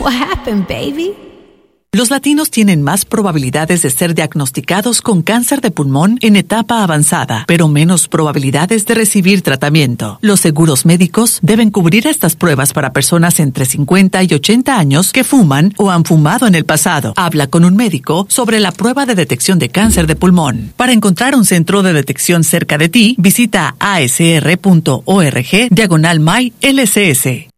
What happened, baby? Los latinos tienen más probabilidades de ser diagnosticados con cáncer de pulmón en etapa avanzada, pero menos probabilidades de recibir tratamiento. Los seguros médicos deben cubrir estas pruebas para personas entre 50 y 80 años que fuman o han fumado en el pasado. Habla con un médico sobre la prueba de detección de cáncer de pulmón. Para encontrar un centro de detección cerca de ti, visita asr.org/MyLCS.